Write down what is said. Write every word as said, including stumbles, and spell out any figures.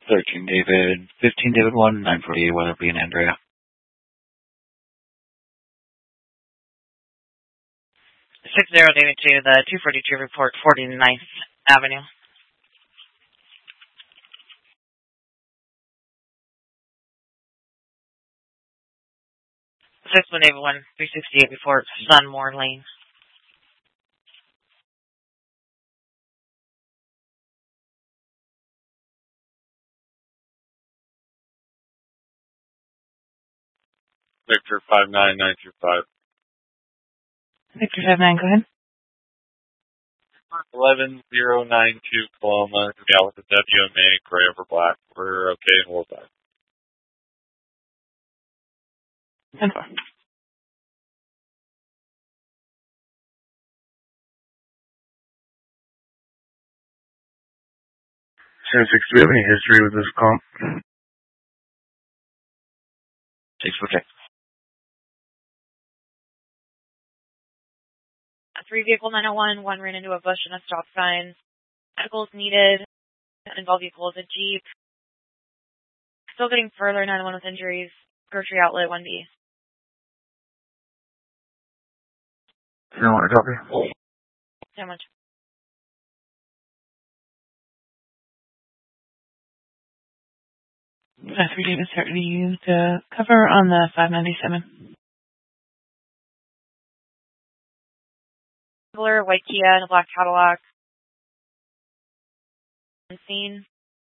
thirteen David, fifteen David one, nine forty-eight Weatherby and Andrea. six zero David two, the two forty-two report, forty-ninth Avenue. six one David one, three sixty-eight report, Sunmore Lane. Victor five nine nine two five. Victor five nine, go ahead. eleven zero nine two Paloma, Galliford W M A, gray over black. We're okay and we'll die. ten four. ten six, do we have any history with this comp? six okay. Three vehicle nine oh one, one ran into a bush and a stop sign. Medicals needed. Involved vehicle is a Jeep. Still getting further, nine oh one with injuries. Grocery outlet, one B. You want to copy? So much. Uh, three David starting to use the cover on the five ninety-seven. White Kia and a black Cadillac. Scene.